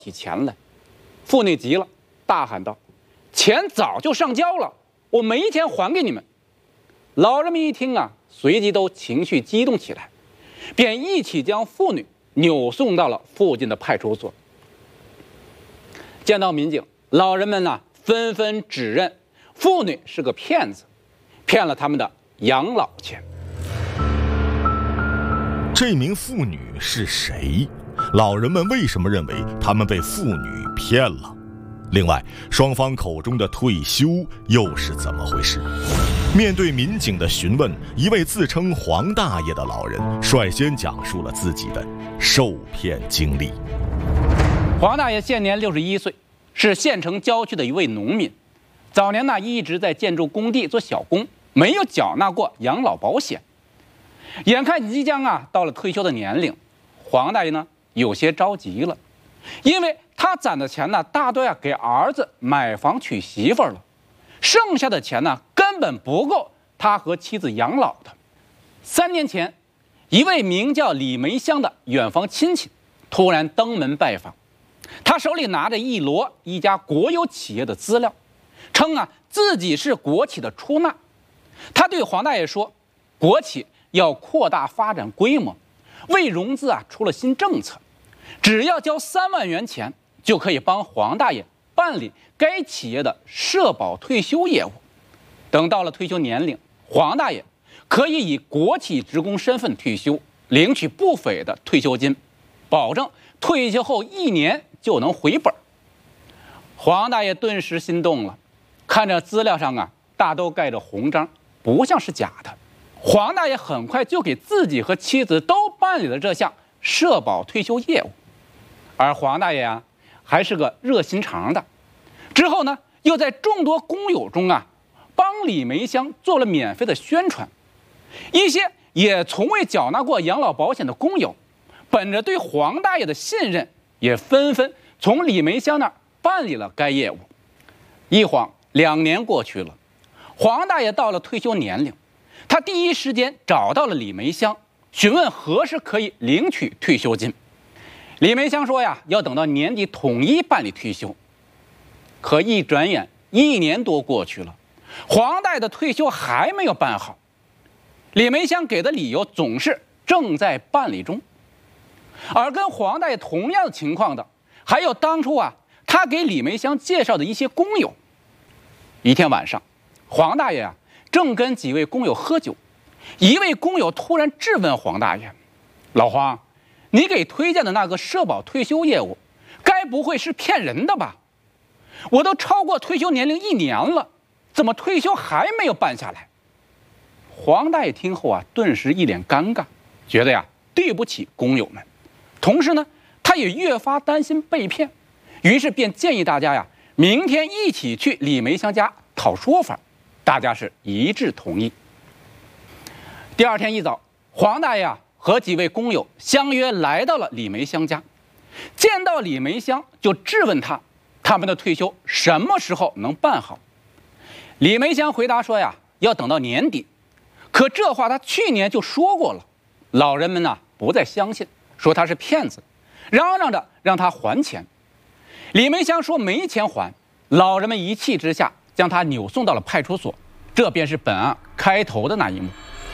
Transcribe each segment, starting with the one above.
起钱来。妇女急了，大喊道：“钱早就上交了，我没钱还给你们。”老人们一听啊，随即都情绪激动起来，便一起将妇女扭送到了附近的派出所。见到民警，老人们呢纷纷指认妇女是个骗子，骗了他们的养老钱。 这名妇女是谁？老人们为什么认为他们被妇女骗了？另外，双方口中的退休又是怎么回事？面对民警的询问，一位自称黄大爷的老人率先讲述了自己的受骗经历。 黄大爷现年61岁，是县城郊区的一位农民。早年呢一直在建筑工地做小工，没有缴纳过养老保险。眼看即将到了退休的年龄，黄大爷呢有些着急了，因为他攒的钱呢大多给儿子买房娶媳妇了，剩下的钱呢根本不够他和妻子养老的。3年前，一位名叫李梅香的远房亲戚突然登门拜访，他手里拿着一摞一家国有企业的资料，称自己是国企的出纳。他对黄大爷说，国企要扩大发展规模，为融资出了新政策，只要交3万元钱就可以帮黄大爷办理该企业的社保退休业务。等到了退休年龄，黄大爷可以以国企职工身份退休，领取不菲的退休金，保证退休后1年就能回本。黄大爷顿时心动了，看着资料上大都盖着红章，不像是假的。黄大爷很快就给自己和妻子都办理了这项社保退休业务。而黄大爷还是个热心肠的，之后呢又在众多工友中帮李梅香做了免费的宣传。一些也从未缴纳过养老保险的工友，本着对黄大爷的信任，也纷纷从李梅香那儿办理了该业务。一晃2年过去了，黄大爷到了退休年龄，他第一时间找到了李梅香，询问何时可以领取退休金。李梅香说要等到年底统一办理退休。可一转眼1年多过去了，黄大爷的退休还没有办好。李梅香给的理由总是正在办理中。而跟黄大爷同样的情况的，还有当初他给李梅香介绍的一些工友。一天晚上，黄大爷正跟几位工友喝酒，一位工友突然质问黄大爷：“老黄，你给推荐的那个社保退休业务，该不会是骗人的吧？我都超过退休年龄1年了，怎么退休还没有办下来？”黄大爷听后顿时一脸尴尬，觉得对不起工友们，同时呢，他也越发担心被骗，于是便建议大家明天一起去李梅香家讨说法。大家是一致同意。第2天一早，黄大爷和几位工友相约来到了李梅香家。见到李梅香，就质问他们的退休什么时候能办好。李梅香回答说要等到年底。可这话他去年就说过了，老人们不再相信，说他是骗子，嚷嚷着让他还钱。李梅香说没钱还，老人们一气之下将他扭送到了派出所。这便是本案开头的那一幕。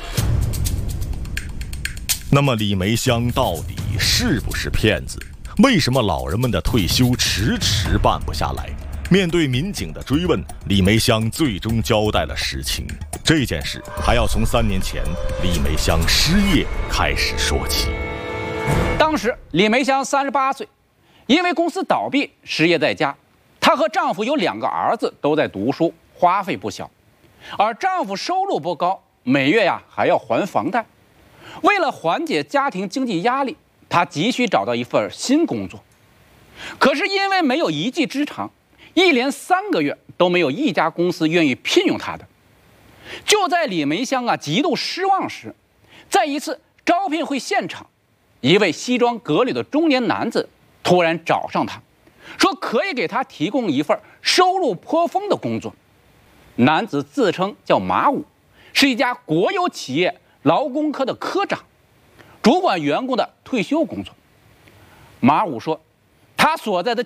那么李梅香到底是不是骗子？为什么老人们的退休迟迟办不下来？面对民警的追问，李梅香最终交代了实情。这件事还要从3年前李梅香失业开始说起。 当时李梅香38岁，因为公司倒闭失业在家。她和丈夫有2个儿子都在读书，花费不小，而丈夫收入不高，每月还要还房贷。为了缓解家庭经济压力，她急需找到一份新工作。可是因为没有一技之长，一连3个月都没有一家公司愿意聘用她的。就在李梅香极度失望时，在一次招聘会现场，一位西装革履的中年男子突然找上她，说可以给她提供一份收入颇丰的工作。男子自称叫马武，是一家国有企业劳工科的科长，主管员工的退休工作。马武说，他他所在的